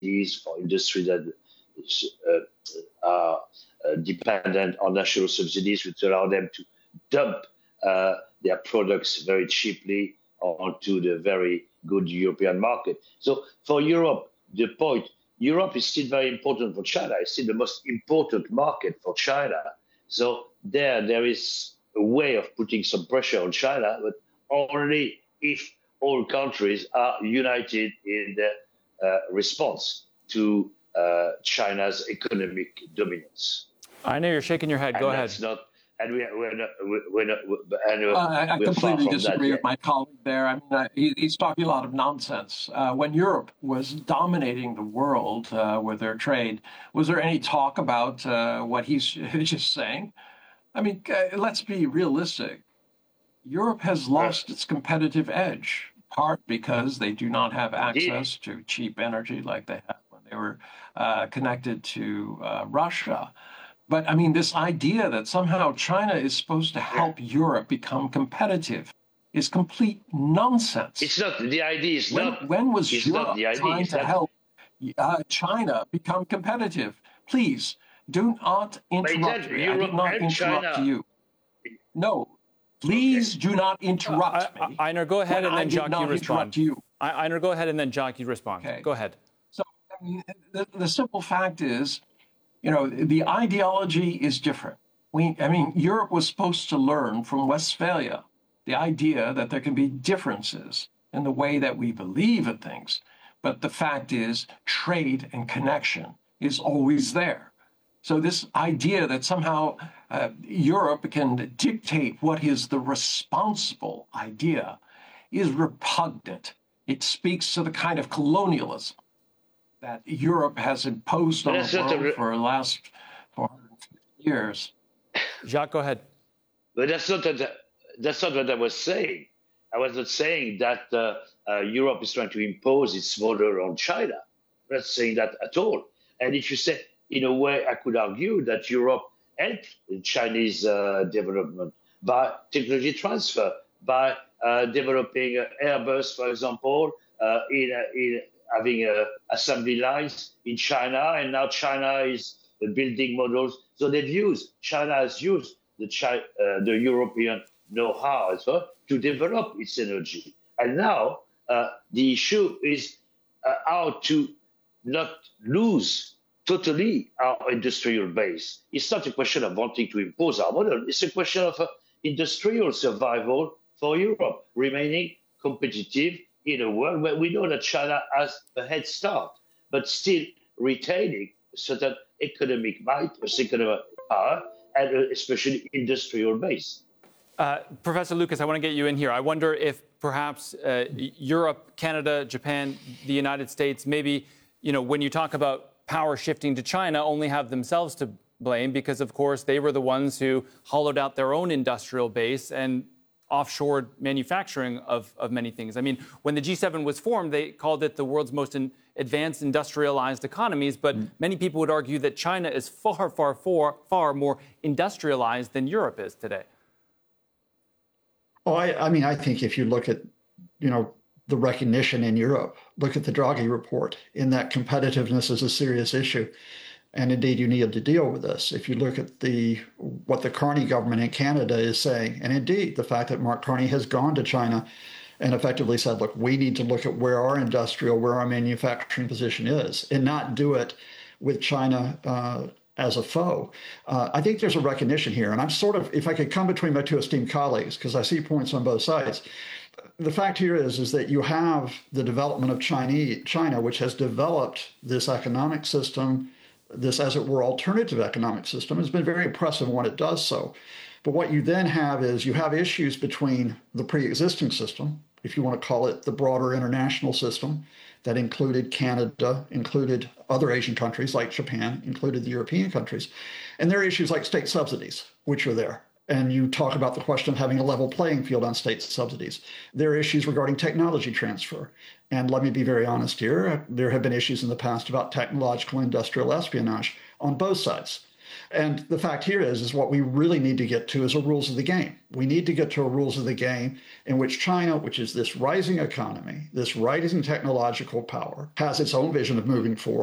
subsidies for industry that are dependent on national subsidies, which allow them to dump their products very cheaply onto the very good European market. So for Europe, the point, Europe is still very important for China. It's still the most important market for China. So there is a way of putting some pressure on China, but only if all countries are united in their response to China's economic dominance. I know you're shaking your head. Go ahead. I completely disagree with my colleague there. I mean, he's talking a lot of nonsense. When Europe was dominating the world with their trade, was there any talk about what he's just saying? I mean, let's be realistic. Europe has lost its competitive edge, part because they do not have access to cheap energy like they had when they were connected to Russia. But I mean, this idea that somehow China is supposed to help Europe become competitive is complete nonsense. It's not. The idea is not. When was Europe trying to help China become competitive? Please do not interrupt me. I did not interrupt you. No, please do not interrupt me. Einar, go ahead and then Jacques, you respond. Einar, go ahead and then Jacques, you respond. Okay. Go ahead. So I mean, the simple fact is, you know, the ideology is different. Europe was supposed to learn from Westphalia the idea that there can be differences in the way that we believe in things. But the fact is, trade and connection is always there. So this idea that somehow Europe can dictate what is the responsible idea is repugnant. It speaks to the kind of colonialism that Europe has imposed on the world for the last 450 years. Jacques, go ahead. But that's not what I was saying. I was not saying that Europe is trying to impose its model on China. I'm not saying that at all. And if you say, in a way, I could argue that Europe helped Chinese development by technology transfer, by developing Airbus, for example, in having assembly lines in China, and now China is building models. So China has used the European know-how as well to develop its energy. And now the issue is how to not lose totally our industrial base. It's not a question of wanting to impose our model. It's a question of industrial survival for Europe, remaining competitive in a world where we know that China has a head start, but still retaining a certain economic might, economic power, and especially industrial base. Professor Lucas, I want to get you in here. I wonder if perhaps Europe, Canada, Japan, the United States, maybe, you know, when you talk about power shifting to China, only have themselves to blame because, of course, they were the ones who hollowed out their own industrial base and offshored manufacturing of many things. I mean, when the G7 was formed, they called it the world's most advanced industrialized economies, but many people would argue that China is far more industrialized than Europe is today. Oh, I think if you look at, the recognition in Europe, look at the Draghi report, in that competitiveness is a serious issue. And indeed, you need to deal with this. If you look at what the Carney government in Canada is saying, and indeed, the fact that Mark Carney has gone to China and effectively said, look, we need to look at where our manufacturing position is and not do it with China as a foe. I think there's a recognition here. And I'm if I could come between my two esteemed colleagues, because I see points on both sides. The fact here is that you have the development of China, which has developed this economic system, this, as it were, alternative economic system. Has been very impressive in what it does so. But what you then have is you have issues between the pre-existing system, if you want to call it the broader international system, that included Canada, included other Asian countries like Japan, included the European countries. And there are issues like state subsidies, which are there. And you talk about the question of having a level playing field on state subsidies. There are issues regarding technology transfer. And let me be very honest here, there have been issues in the past about technological industrial espionage on both sides. And the fact here is what we really need to get to is a rules of the game. We need to get to a rules of the game in which China, which is this rising economy, this rising technological power, has its own vision of moving forward.